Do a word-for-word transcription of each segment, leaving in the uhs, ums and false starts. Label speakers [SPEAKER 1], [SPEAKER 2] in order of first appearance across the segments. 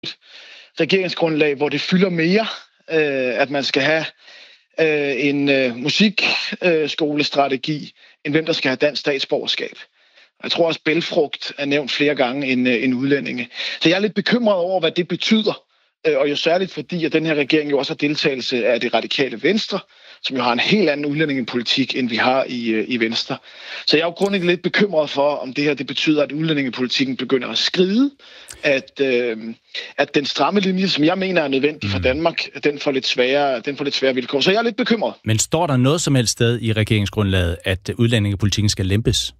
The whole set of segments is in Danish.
[SPEAKER 1] regeringsgrundlag, hvor det fylder mere, øh, at man skal have øh, en øh, musikskolestrategi, end hvem der skal have dansk statsborgerskab. Jeg tror også, bælgfrugt er nævnt flere gange end, øh, end udlændinge. Så jeg er lidt bekymret over, hvad det betyder. Og jo særligt fordi, at den her regering jo også har deltagelse af det radikale Venstre, som jo har en helt anden udlændingepolitik, end vi har i, i Venstre. Så jeg er jo grundlæggende lidt bekymret for, om det her det betyder, at udlændingepolitikken begynder at skride, at, øh, at den stramme linje, som jeg mener er nødvendig for Danmark, den får lidt svære, den får lidt svære vilkår. Så jeg er lidt bekymret.
[SPEAKER 2] Men står der noget som helst sted i regeringsgrundlaget, at udlændingepolitikken skal lempes?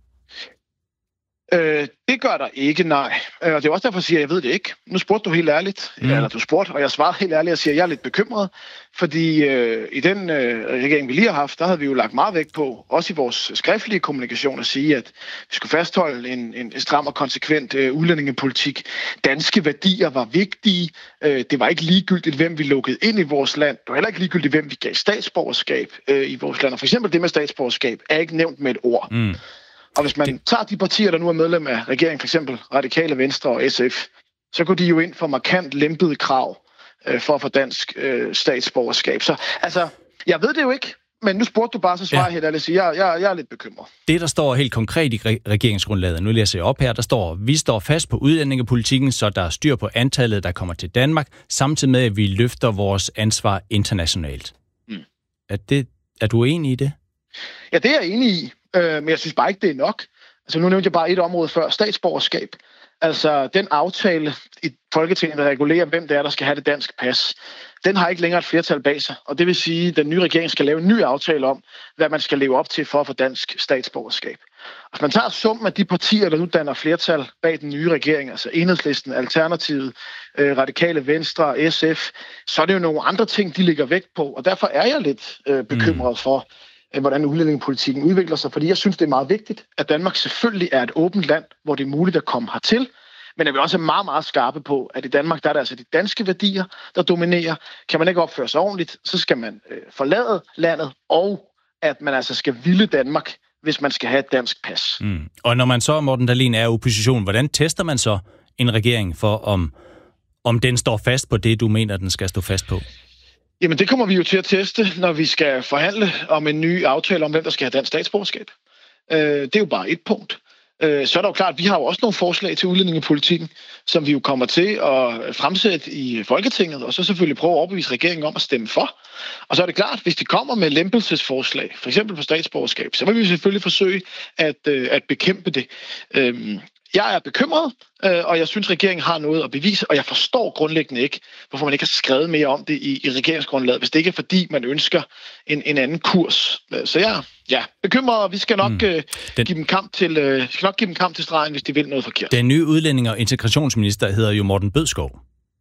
[SPEAKER 1] Øh, det gør der ikke, nej. Og det er også derfor, jeg siger, at jeg ved det ikke. Nu spurgte du helt ærligt, mm. eller du spurgte, og jeg svarede helt ærligt og siger, at jeg er lidt bekymret, fordi øh, i den øh, regering, vi lige har haft, der havde vi jo lagt meget vægt på, også i vores skriftlige kommunikation, at sige, at vi skulle fastholde en, en stram og konsekvent øh, udlændingepolitik. Danske værdier var vigtige. Øh, det var ikke ligegyldigt, hvem vi lukkede ind i vores land. Det var heller ikke ligegyldigt, hvem vi gav statsborgerskab øh, i vores land. Og for eksempel det med statsborgerskab er ikke nævnt med et ord. Mm. Og hvis man det... tager de partier, der nu er medlem af regeringen, for eksempel Radikale Venstre og S F, så går de jo ind for markant lempede krav øh, for at få dansk øh, statsborgerskab. Så altså, jeg ved det jo ikke, men nu spurgte du bare, så svarer jeg ja. helt ærligt, jeg, jeg, jeg er lidt bekymret.
[SPEAKER 2] Det, der står helt konkret i regeringsgrundlaget, nu læser jeg op her, der står, vi står fast på udlændingepolitikken, så der er styr på antallet, der kommer til Danmark, samtidig med, at vi løfter vores ansvar internationalt. Mm. Er, det, er du enig i det?
[SPEAKER 1] Ja, det er jeg enig i. Men jeg synes bare ikke, det er nok. Altså, nu nævnte jeg bare et område før, statsborgerskab. Altså, den aftale i Folketinget, der regulerer, hvem det er, der skal have det danske pas, den har ikke længere et flertal bag sig. Og det vil sige, at den nye regering skal lave en ny aftale om, hvad man skal leve op til for at få dansk statsborgerskab. Og hvis man tager summen af de partier, der nu danner flertal bag den nye regering, altså Enhedslisten, Alternativet, øh, Radikale Venstre, S F, så er det jo nogle andre ting, de ligger vægt på. Og derfor er jeg lidt øh, bekymret for, hvordan udlændingepolitikken udvikler sig, fordi jeg synes, det er meget vigtigt, at Danmark selvfølgelig er et åbent land, hvor det er muligt at komme hertil, men at vi også er meget, meget skarpe på, at i Danmark, der er det altså de danske værdier, der dominerer. Kan man ikke opføre sig ordentligt, så skal man øh, forlade landet, og at man altså skal ville Danmark, hvis man skal have et dansk pas.
[SPEAKER 2] Mm. Og når man så, Morten Dahlin, er opposition, hvordan tester man så en regering for, om, om den står fast på det, du mener, den skal stå fast på?
[SPEAKER 1] Jamen, det kommer vi jo til at teste, når vi skal forhandle om en ny aftale om, hvem der skal have dansk statsborgerskab. Øh, det er jo bare et punkt. Øh, så er der jo klart, at vi har jo også nogle forslag til udlændingepolitikken, som vi jo kommer til at fremsætte i Folketinget, og så selvfølgelig prøve at overbevise regeringen om at stemme for. Og så er det klart, hvis de kommer med lempelsesforslag, for eksempel på statsborgerskab, så vil vi selvfølgelig forsøge at, øh, at bekæmpe det. Øh, Jeg er bekymret, øh, og jeg synes, regeringen har noget at bevise, og jeg forstår grundlæggende ikke, hvorfor man ikke har skrevet mere om det i, i regeringsgrundlaget, hvis det ikke er fordi, man ønsker en, en anden kurs. Så jeg er ja, bekymret, og vi skal nok, mm. øh, Den... give dem kamp til, øh, skal nok give dem kamp til stregen, hvis de vil noget forkert.
[SPEAKER 2] Den nye udlænding- og integrationsminister hedder jo Morten Bødskov.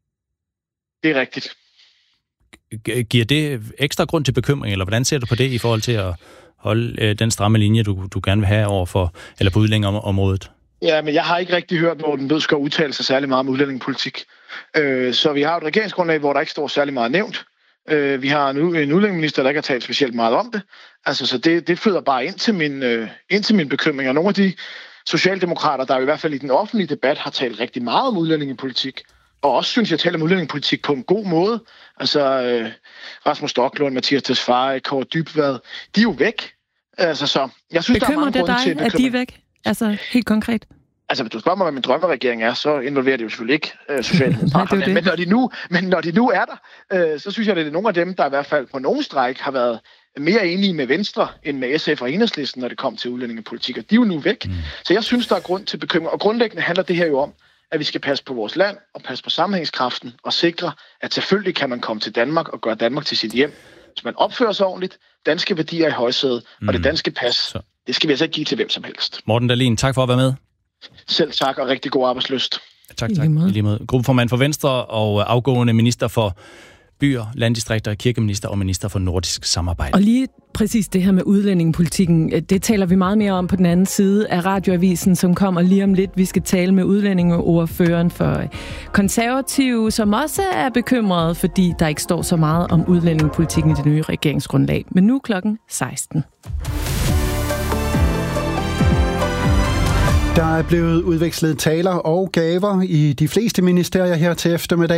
[SPEAKER 1] Det er rigtigt.
[SPEAKER 2] G- giver det ekstra grund til bekymring, eller hvordan ser du på det i forhold til at holde øh, den stramme linje, du, du gerne vil have over for, eller på udlændingeområdet?
[SPEAKER 1] Ja, men jeg har ikke rigtig hørt Morten Bødskov udtale sig særlig meget om udlændingepolitik. Øh, så vi har et regeringsgrundlag, hvor der ikke står særlig meget nævnt. Øh, vi har en, en udlændingeminister, der ikke har talt specielt meget om det. Altså, så det, det føder bare ind til, min, øh, ind til min bekymring. Og nogle af de socialdemokrater, der i hvert fald i den offentlige debat har talt rigtig meget om udlændingepolitik, og også synes jeg taler om udlændingepolitik på en god måde. Altså, øh, Rasmus Stoklund, Mathias Tesfaye, Kåre Dybvad, de er jo væk. Altså, så jeg synes,
[SPEAKER 3] bekymrer
[SPEAKER 1] der er mange grunde til
[SPEAKER 3] bekymrer det dig, at de er væk? Altså, helt konkret?
[SPEAKER 1] Altså, hvis du spørger mig, hvad min drømmeregering er, så involverer det jo selvfølgelig ikke øh, Socialdemokraterne. men, når de nu, men når de nu er der, øh, så synes jeg, at det er nogle af dem, der i hvert fald på nogen stræk har været mere enige med Venstre end med S F og Enhedslisten, når det kom til udlændingepolitik. Og de er jo nu væk. Mm. Så jeg synes, der er grund til bekymring. Og grundlæggende handler det her jo om, at vi skal passe på vores land og passe på sammenhængskraften og sikre, at selvfølgelig kan man komme til Danmark og gøre Danmark til sit hjem. Hvis man opfører sig ordentligt, danske værdier i højsædet mm. og det danske pas, så. Det skal vi altså ikke give til hvem som helst.
[SPEAKER 2] Morten Dahlin, tak for at være med.
[SPEAKER 1] Selv tak, og rigtig god arbejdslyst.
[SPEAKER 2] Tak, tak. I lige måde. Gruppeformand for Venstre og afgående minister for byer, landdistrikter, kirkeminister og minister for nordisk samarbejde.
[SPEAKER 3] Og lige præcis det her med udlændingepolitikken, det taler vi meget mere om på den anden side af radioavisen, som kommer lige om lidt. Vi skal tale med udlændingeordføreren for Konservative, som også er bekymret, fordi der ikke står så meget om udlændingepolitikken i det nye regeringsgrundlag. Men nu klokken seksten.
[SPEAKER 4] Der er blevet udvekslet taler og gaver i de fleste ministerier her til eftermiddag.